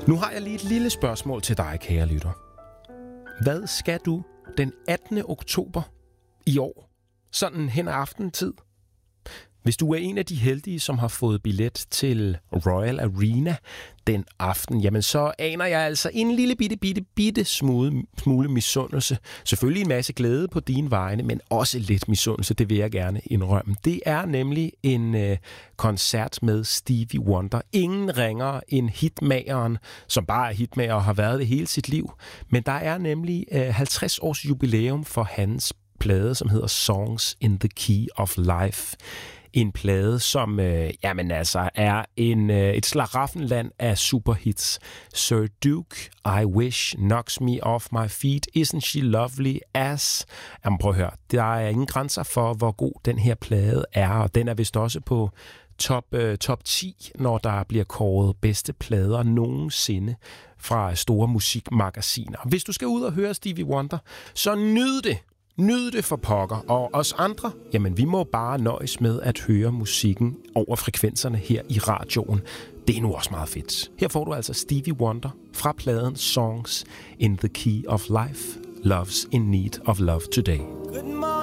Nu har jeg lige et lille spørgsmål til dig, kære lytter. Hvad skal du den 18. oktober i år, sådan hen ad aftentid? Hvis du er en af de heldige, som har fået billet til Royal Arena den aften, jamen så aner jeg altså en lille bitte smule misundelse. Selvfølgelig en masse glæde på dine vegne, men også lidt misundelse, det vil jeg gerne indrømme. Det er nemlig en koncert med Stevie Wonder. Ingen ringere end hitmageren, som bare er hitmager og har været det hele sit liv. Men der er nemlig 50 års jubilæum for hans plade, som hedder Songs in the Key of Life. En plade, som er et slaraffenland af superhits. Sir Duke, I Wish, Knocks Me Off My Feet, Isn't She Lovely, As. Jamen prøv at høre, der er ingen grænser for, hvor god den her plade er, og den er vist også på top 10, når der bliver kåret bedste plader nogensinde fra store musikmagasiner. Hvis du skal ud og høre Stevie Wonder, så nyd det! Nyd det for pokker, og os andre, jamen vi må bare nøjes med at høre musikken over frekvenserne her i radioen. Det er nu også meget fedt. Her får du altså Stevie Wonder fra pladen Songs in the Key of Life, Love's in Need of Love Today.